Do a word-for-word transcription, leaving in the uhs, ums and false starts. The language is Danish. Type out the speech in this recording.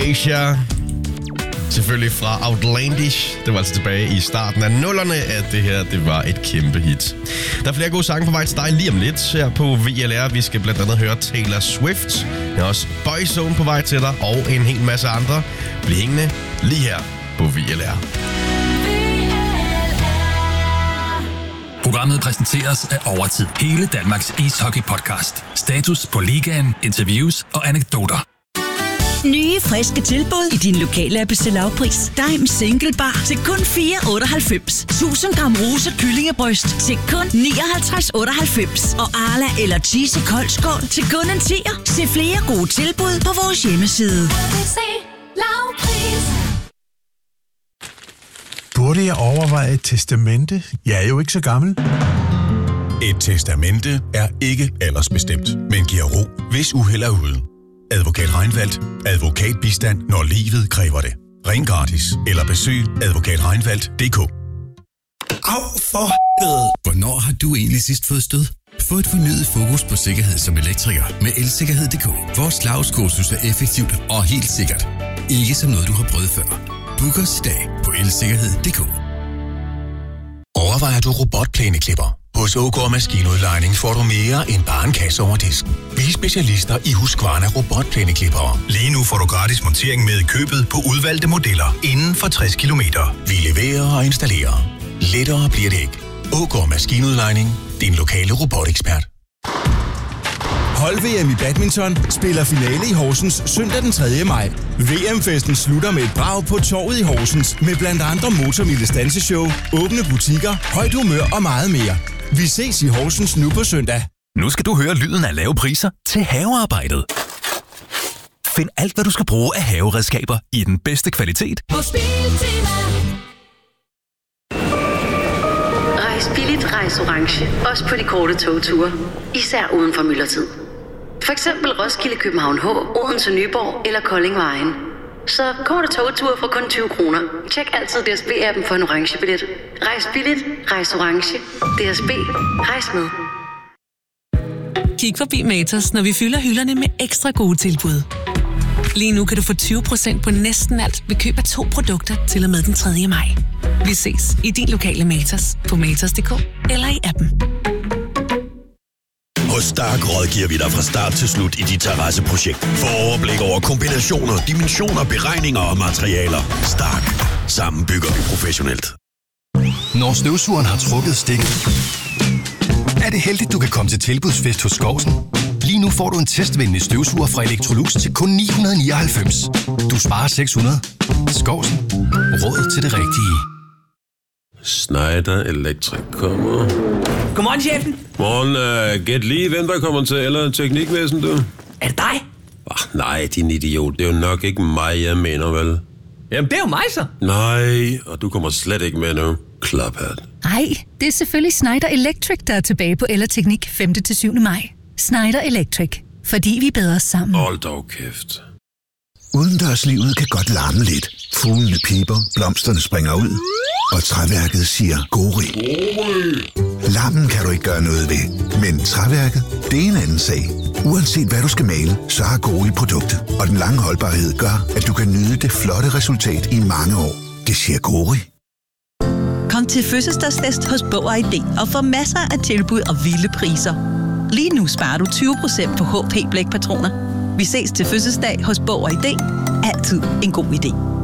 Anastasia. Selvfølgelig fra Outlandish. Det var altså tilbage i starten af nullerne, at det her det var et kæmpe hit. Der er flere gode sange på vej til dig lige om lidt her på V L R. Vi skal blandt andet høre Taylor Swift. Der er også Boyzone på vej til dig, og en hel masse andre. Bliv hængende lige her på V L R. Programmet præsenteres af Overtid. Hele Danmarks ishockey-podcast. Status på ligaen, interviews og anekdoter. Nye, friske tilbud i din lokale A B C lavpris. Dime Single Bar til kun fire otteoghalvfems. tusind gram Rose kyllingebryst til kun nioghalvtreds otteoghalvfems. Og Arla eller Cheesy Koldskål til kun en tier. Se flere gode tilbud på vores hjemmeside. A B C lavpris. Burde jeg overveje et testamente? Jeg er jo ikke så gammel. Et testamente er ikke aldersbestemt, men giver ro, hvis uheld er ude. Advokat Reinfeldt. Advokatbistand, når livet kræver det. Ring gratis eller besøg advokat reinfeldt punktum d k. Au for helvede! Hvornår har du egentlig sidst fået stød? Få et fornyet fokus på sikkerhed som elektriker med elsikkerhed punktum d k. Vores slagskursus er effektivt og helt sikkert. Ikke som noget, du har prøvet før. Book os i dag på elsikkerhed punktum d k. Overvejer du robotplæneklipper? Hos Ågaard Maskinudlejning får du mere end bare en kasse over disken. Vi er specialister i Husqvarna robotplæneklippere. Lige nu får du gratis montering med i købet på udvalgte modeller inden for tres kilometer. Vi leverer og installerer. Lettere bliver det ikke. Ågaard Maskinudlejning. Din lokale robotekspert. Hold-V M i badminton spiller finale i Horsens søndag den tredje maj. V M-festen slutter med et brag på torvet i Horsens med blandt andre Motormille Stanseshow, åbne butikker, højt humør og meget mere. Vi ses i Horsens nu på søndag. Nu skal du høre lyden af lave priser til havearbejdet. Find alt, hvad du skal bruge af haveredskaber i den bedste kvalitet. Rejs billigt, rejs orange. Også på de korte togture. Især uden for myldretid. For eksempel Roskilde, København H, Odense, Nyborg eller Kolding Vejen. Så korte togture for kun tyve kroner. Tjek altid D S B-appen for en orange billet. Rejs billigt, rejs orange. D S B, rejs med. Kig forbi Matas, når vi fylder hylderne med ekstra gode tilbud. Lige nu kan du få tyve procent på næsten alt ved køb af to produkter til og med den tredje maj. Vi ses i din lokale Matas på matas punktum d k eller i appen. Hos Stark rådgiver vi dig fra start til slut i dit terrasseprojekt. Få overblik over kombinationer, dimensioner, beregninger og materialer. Stark. Sammen bygger vi professionelt. Når støvsugeren har trukket stikket, er det heldigt, du kan komme til tilbudsfest hos Skovsen. Lige nu får du en testvenlig støvsuger fra Electrolux til kun ni hundrede nioghalvfems. Du sparer seks hundrede. Skovsen. Råd til det rigtige. Schneider Electric kommer. Godmorgen, chefen. Morgen. Uh, gæt lige, hvem der kommer til, eller teknikvæsen, du? Er det dig? Oh, nej, din idiot. Det er jo nok ikke mig, jeg mener, vel? Jamen, det er jo mig, så. Nej, og du kommer slet ikke med nu. Klaphat. Nej, det er selvfølgelig Schneider Electric, der er tilbage på Ellerteknik femte til syvende maj. Schneider Electric. Fordi vi er bedre sammen. Hold dog kæft. Udendørslivet kan godt larme lidt. Fuglene piber, blomsterne springer ud, og træværket siger gori. Larmen kan du ikke gøre noget ved, men træværket, det er en anden sag. Uanset hvad du skal male, så har Gori produktet, og den lange holdbarhed gør, at du kan nyde det flotte resultat i mange år. Det siger Gori. Kom til fødselsdagsfest hos Bog og I D og få masser af tilbud og vilde priser. Lige nu sparer du tyve procent på H P blækpatroner. Vi ses til fødselsdag hos Bog og I D. Altid en god idé.